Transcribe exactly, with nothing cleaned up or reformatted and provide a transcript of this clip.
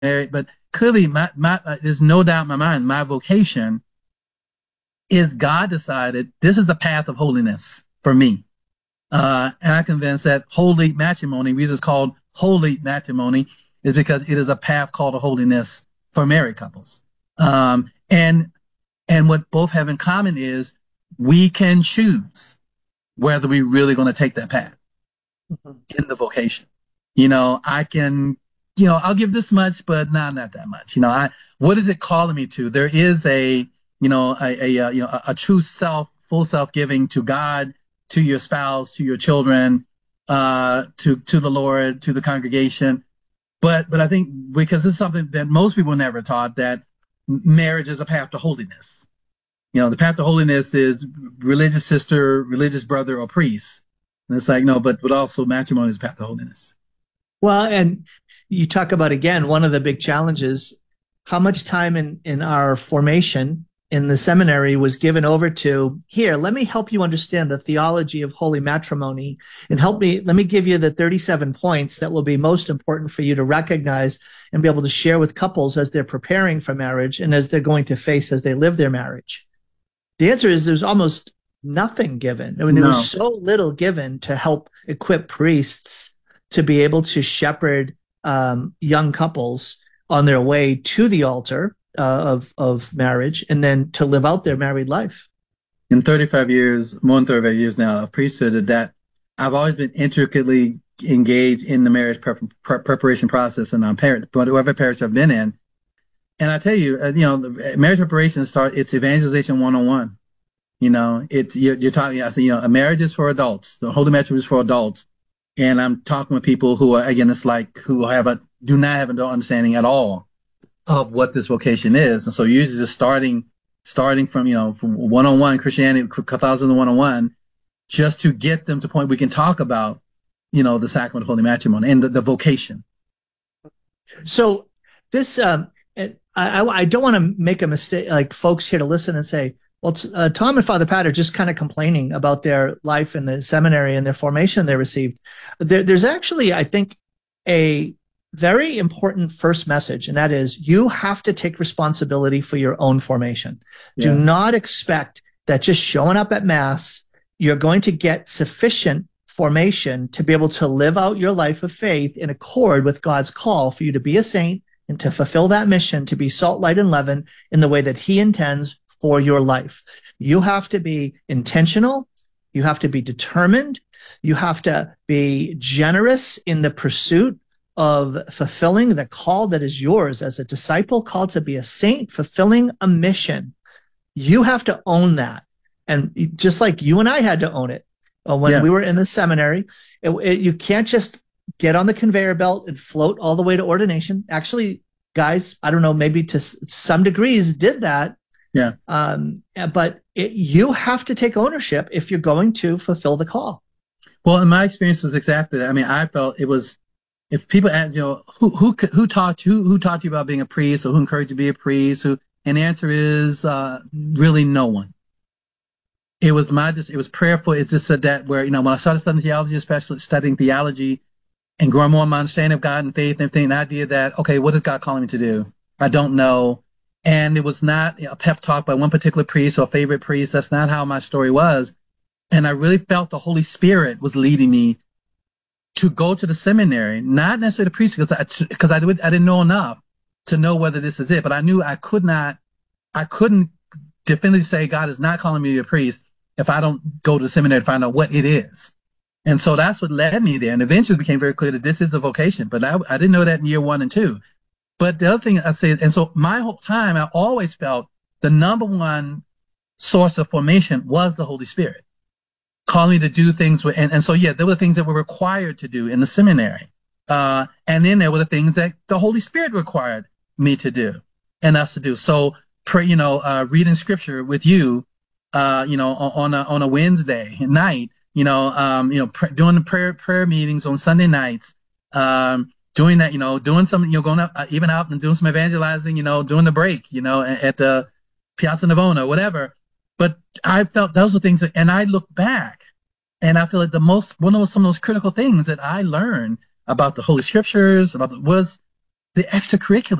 married, but clearly, my, my, uh, there's no doubt in my mind, my vocation is God decided this is the path of holiness for me. Uh, and I'm convinced that holy matrimony, the reason it's called holy matrimony, is because it is a path called a holiness for married couples. Um, and, and what both have in common is we can choose whether we're really going to take that path mm-hmm. in the vocation. You know, I can, you know, I'll give this much, but nah, not that much. You know, I, what is it calling me to? There is a, you know, a, a, a you know, a, a true self, full self giving to God, to your spouse, to your children, uh, to, to the Lord, to the congregation. But, but I think because this is something that most people never taught, that marriage is a path to holiness. You know, the path to holiness is religious sister, religious brother, or priest. And it's like, no, but, but also matrimony is a path to holiness. Well, and you talk about, again, one of the big challenges, how much time in, in our formation in the seminary was given over to, here, let me help you understand the theology of holy matrimony and help me, let me give you the thirty-seven points that will be most important for you to recognize and be able to share with couples as they're preparing for marriage and as they're going to face as they live their marriage. The answer is there's almost nothing given. I mean, there no. was so little given to help equip priests to be able to shepherd um, young couples on their way to the altar uh, of of marriage, and then to live out their married life. In thirty-five years, more than thirty-five years now of priesthood, that I've always been intricately engaged in the marriage prep, prep, preparation process in our parish, whatever parish I've been in. And I tell you, uh, you know, the marriage preparation start. It's evangelization one on one. You know, it's you're, you're talking. I say, you know, a marriage is for adults. The holy matrimony is for adults. And I'm talking with people who are, again, it's like who have a do not have an understanding at all of what this vocation is. And so usually just starting, starting from, you know, from one-on-one Christianity, Catholicism one-on-one, just to get them to the point we can talk about, you know, the sacrament of holy matrimony and the, the vocation. So this, um, I, I, I don't want to make a mistake, like folks here to listen and say, well, uh, Tom and Father Pat are just kind of complaining about their life in the seminary and their formation they received. There, there's actually, I think, a very important first message, and that is you have to take responsibility for your own formation. Yeah. Do not expect that just showing up at Mass, you're going to get sufficient formation to be able to live out your life of faith in accord with God's call for you to be a saint and to fulfill that mission, to be salt, light, and leaven in the way that He intends for your life. You have to be intentional. You have to be determined. You have to be generous in the pursuit of fulfilling the call that is yours as a disciple called to be a saint, fulfilling a mission. You have to own that. And just like you and I had to own it uh, when yeah. we were in the seminary, it, it, you can't just get on the conveyor belt and float all the way to ordination. Actually, guys, I don't know, maybe to some degrees did that. Yeah. Um, but it, you have to take ownership if you're going to fulfill the call. Well, in my experience was exactly that. I mean, I felt it was, if people ask, you know, who, who, who taught you, who taught you about being a priest, or who encouraged you to be a priest, who, and the answer is, uh, really no one. It was my, it was prayerful. It just said that where, you know, when I started studying theology, especially studying theology and growing more in my understanding of God and faith and everything, the idea that, okay, what is God calling me to do? I don't know. And it was not a pep talk by one particular priest or favorite priest. That's not how my story was. And I really felt the Holy Spirit was leading me to go to the seminary, not necessarily the priest, because I, because I, I didn't know enough to know whether this is it. But I knew I could not, I couldn't definitively say God is not calling me to be a priest if I don't go to the seminary to find out what it is. And so that's what led me there. And eventually it became very clear that this is the vocation. But I, I didn't know that in year one and two. But the other thing I said, and so my whole time, I always felt the number one source of formation was the Holy Spirit calling me to do things. With, and, and so, yeah, there were things that were required to do in the seminary. Uh, and then there were the things that the Holy Spirit required me to do and us to do. So, pray, you know, uh, reading scripture with you, uh, you know, on a, on a Wednesday night, you know, um, you know, pr- doing the prayer, prayer meetings on Sunday nights, um, doing that, you know, doing some, you know, going out, uh, even out and doing some evangelizing, you know, doing the break, you know, at, at the Piazza Navona, whatever. But I felt those were things that, and I look back and I feel like the most, one of those, some of those critical things that I learned about the Holy Scriptures, about the, was the extracurricular